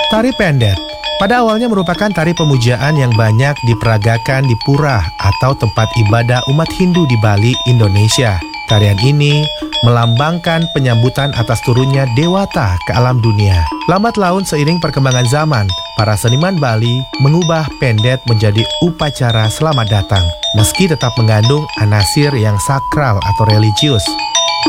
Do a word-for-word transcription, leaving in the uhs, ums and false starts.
Tari pendet pada awalnya merupakan tari pemujaan yang banyak diperagakan di pura atau tempat ibadah umat Hindu di Bali, Indonesia. Tarian ini melambangkan penyambutan atas turunnya dewata ke alam dunia. Lambat laun seiring perkembangan zaman, para seniman Bali mengubah pendet menjadi upacara selamat datang, meski tetap mengandung anasir yang sakral atau religius.